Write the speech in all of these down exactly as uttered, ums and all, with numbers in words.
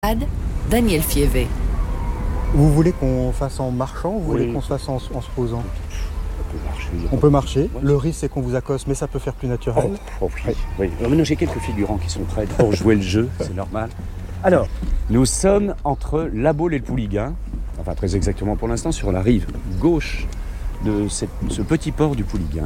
Daniel Fievé. Vous voulez qu'on fasse en marchant ou vous voulez Oui. qu'on se fasse en, en se posant? On peut marcher. On peut marcher. Ouais. Le risque, c'est qu'on vous accoste, mais ça peut faire plus naturel. Oh, oh oui, oui. Euh, maintenant, j'ai quelques figurants qui sont prêts pour jouer le jeu, c'est normal. Alors, nous sommes entre La Baule et le Pouliguen, enfin très exactement pour l'instant, sur la rive gauche de cette- ce petit port du Pouliguen.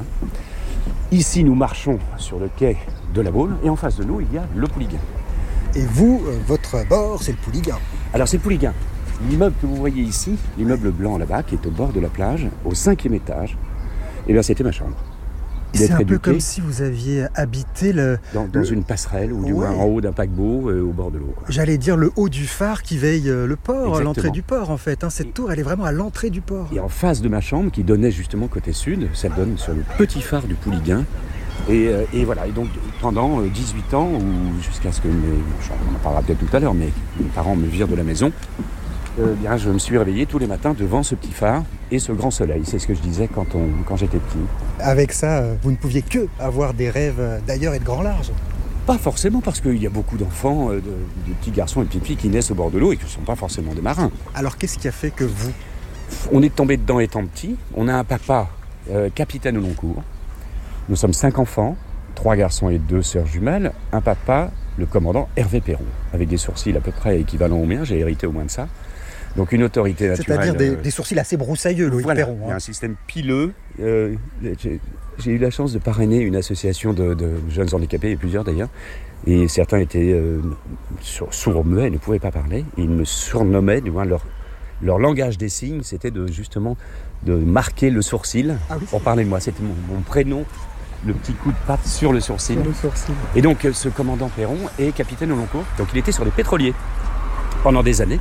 Ici, nous marchons sur le quai de La Baule et en face de nous, il y a le Pouliguen. Et vous, euh, votre bord, c'est le Pouliguen. Alors, c'est le Pouliguen. L'immeuble que vous voyez ici, l'immeuble blanc là-bas, qui est au bord de la plage, au cinquième étage, eh bien, c'était ma chambre. Il est C'est un près peu du quai, comme si vous aviez habité le, dans, dans le- une passerelle ou du moins Ouais. en haut d'un paquebot euh, au bord de l'eau, quoi. j'allais dire le haut du phare qui veille euh, le port, Exactement. l'entrée du port en fait. hein. Cette Et- tour, elle est vraiment à l'entrée du port. Et en face de ma chambre, qui donnait justement côté sud, ça donne sur le petit phare du Pouliguen. Et, euh, et voilà, et donc pendant euh, dix-huit ans, ou jusqu'à ce que mes, on en parlera peut-être tout à l'heure, mais mes parents me virent de la maison, euh, bien, je me suis réveillé tous les matins devant ce petit phare et ce grand soleil. C'est ce que je disais quand, on, quand j'étais petit. Avec ça, euh, vous ne pouviez que avoir des rêves euh, d'ailleurs et de grand large. Pas forcément, parce qu'il y a beaucoup d'enfants, euh, de, de petits garçons et de petites filles qui naissent au bord de l'eau et qui ne sont pas forcément des marins. Alors qu'est-ce qui a fait que vous, On est tombé dedans étant petit. On a un papa euh, capitaine au long cours. Nous sommes cinq enfants, trois garçons et deux sœurs jumelles. Un papa, le commandant Hervé Perron, avec des sourcils à peu près équivalents aux miens. J'ai hérité au moins de ça. Donc une autorité naturelle. c'est-à-dire des, euh, des sourcils assez broussailleux, Loïc voilà, Perron. il y a hein. un système pileux. Euh, j'ai, j'ai eu la chance de parrainer une association de, de jeunes handicapés, et plusieurs d'ailleurs. Et certains étaient euh, sur- sourds-muets, ne pouvaient pas parler. Et ils me surnommaient, du moins leur, leur langage des signes, c'était de, justement de marquer le sourcil Ah oui, pour parler de moi. C'était mon, mon prénom, le petit coup de patte sur le sourcil. sur le sourcil. Et donc euh, ce commandant Perron est capitaine au long cours. Donc il était sur des pétroliers pendant des années.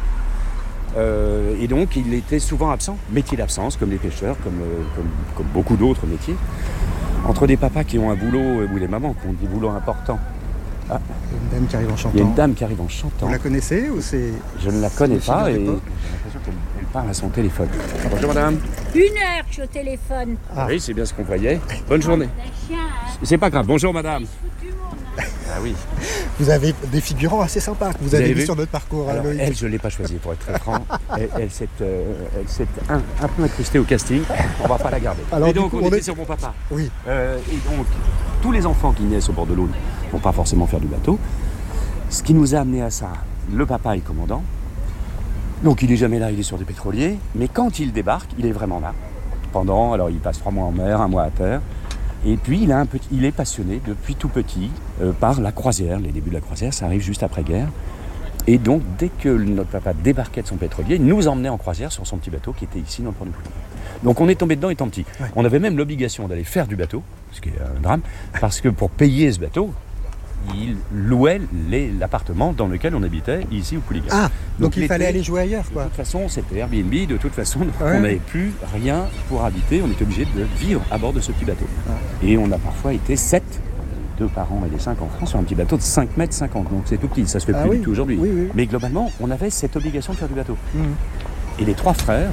Euh, et donc il était souvent absent, métier d'absence, comme les pêcheurs, comme, euh, comme, comme beaucoup d'autres métiers. Entre des papas qui ont un boulot, euh, ou les mamans qui ont des boulots importants. Ah, Une dame qui arrive en chantant. il y a une dame qui arrive en chantant. Vous la connaissez ou c'est... Je ne la connais c'est pas une et fille j'ai de l'impression qu'elle elle parle à son téléphone. Bonjour madame. Une heure que je suis au téléphone. Ah. Oui, c'est bien ce qu'on voyait. Bonne journée. Un chien, hein. C'est pas grave. Bonjour madame. Foutu monde, hein. Ah oui. Vous avez des figurants assez sympas que vous, avez avez vus vu sur notre parcours. hein, Alors, Loïc. elle, je ne l'ai pas choisie, pour être très franc. Elle, elle s'est, euh, elle s'est un, un peu incrustée au casting. On va pas la garder. Alors, et du donc, coup, on, on était est- sur mon papa. Oui. Euh, et donc, tous les enfants qui naissent au bord de l'eau ne vont pas forcément faire du bateau. Ce qui nous a amené à ça, le papa est commandant. Donc, il est jamais là, il est sur des pétroliers. Mais quand il débarque, il est vraiment là. Pendant, alors il passe trois mois en mer, un mois à terre. Et puis, il, a un petit, il est passionné depuis tout petit euh, par la croisière. Les débuts de la croisière, ça arrive juste après-guerre. Et donc, dès que notre papa débarquait de son pétrolier, il nous emmenait en croisière sur son petit bateau qui était ici dans le port du Pouliguen. Donc, on est tombé dedans étant petit. Ouais. On avait même l'obligation d'aller faire du bateau, ce qui est un drame, parce que pour payer ce bateau, il louait les- l'appartement dans lequel on habitait ici au Pouliguen. Ah, donc, Donc, il fallait l'été, aller jouer ailleurs, De quoi. toute façon, c'était Airbnb, de toute façon, donc Ouais. on n'avait plus rien pour habiter, on était obligé de vivre à bord de ce petit bateau. Et on a parfois été sept, deux parents et les cinq enfants, sur un petit bateau de cinq mètres cinquante, donc c'est tout petit, ça se fait Ah plus oui. du tout aujourd'hui. Oui, oui. Mais globalement, on avait cette obligation de faire du bateau. Mhm. Et les trois frères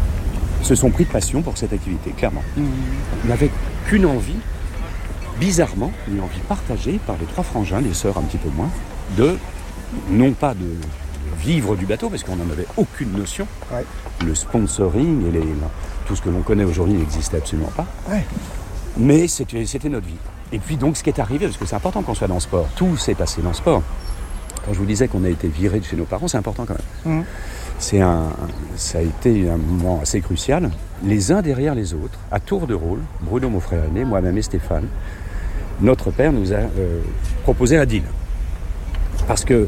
se sont pris de passion pour cette activité, clairement. Mhm. Ils n'avaient qu'une envie, bizarrement, une envie partagée par les trois frangins, les sœurs un petit peu moins, de, non pas de vivre du bateau, parce qu'on n'en avait aucune notion. Ouais. Le sponsoring et les, tout ce que l'on connaît aujourd'hui n'existait absolument pas. Ouais. Mais c'était, c'était notre vie. Et puis donc ce qui est arrivé, parce que c'est important qu'on soit dans le sport, tout s'est passé dans le sport. Quand je vous disais qu'on a été viré de chez nos parents, c'est important quand même. Mhm. C'est un, ça a été un moment assez crucial. Les uns derrière les autres, à tour de rôle, Bruno, mon frère aîné, moi-même et Stéphane, notre père nous a euh, proposé un deal. Parce que,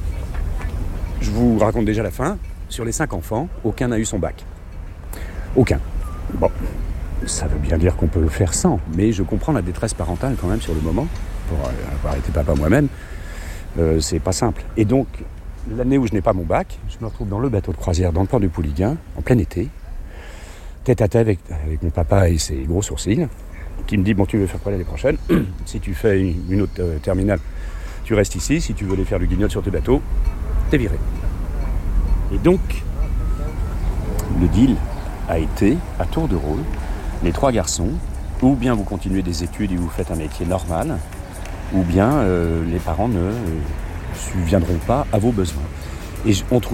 je vous raconte déjà la fin, sur les cinq enfants, aucun n'a eu son bac. Aucun. Bon, ça veut bien dire qu'on peut le faire sans, mais je comprends la détresse parentale quand même sur le moment, pour euh, avoir été papa moi-même, euh, c'est pas simple. Et donc, l'année où je n'ai pas mon bac, je me retrouve dans le bateau de croisière dans le port du Pouliguen, en plein été, tête à tête avec, avec mon papa et ses gros sourcils, qui me dit, bon, tu veux faire quoi l'année prochaine? Si tu fais une, une autre euh, terminale, tu restes ici. Si tu veux aller faire du guignol sur tes bateaux, t'es viré. Et donc, le deal a été, à tour de rôle, les trois garçons, ou bien vous continuez des études et vous faites un métier normal, ou bien euh, les parents ne euh, subviendront pas à vos besoins. Et on trouve